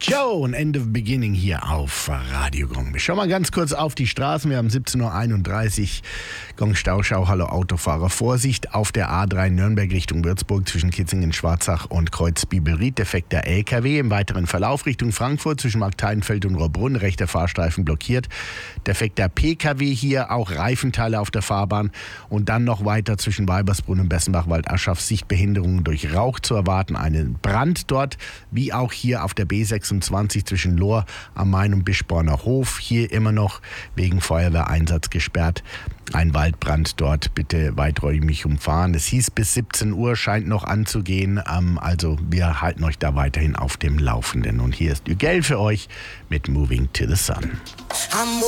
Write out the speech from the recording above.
Joe und End of Beginning hier auf Radio Gong. Wir schauen mal ganz kurz auf die Straßen. Wir haben 17.31 Uhr. Gong Stauschau, hallo Autofahrer. Vorsicht auf der A3 Nürnberg Richtung Würzburg zwischen Kitzingen-Schwarzach und Kreuz-Bibelried. Defekter LKW. Im weiteren Verlauf Richtung Frankfurt zwischen Markteidenfeld und Rohrbrunn. Rechter Fahrstreifen blockiert. Defekter PKW hier, auch Reifenteile auf der Fahrbahn. Und dann noch weiter zwischen Weibersbrunn und Bessenbach-Waldaschaf. Sichtbehinderungen durch Rauch zu erwarten. Einen Brand dort, wie auch hier auf der B26 zwischen Lohr am Main und Bischborner Hof. Hier immer noch wegen Feuerwehreinsatz gesperrt. Ein Waldbrand dort, bitte weiträumig umfahren. Es hieß bis 17 Uhr, scheint noch anzugehen. Also wir halten euch da weiterhin auf dem Laufenden. Und hier ist Ügel für euch mit Moving to the Sun.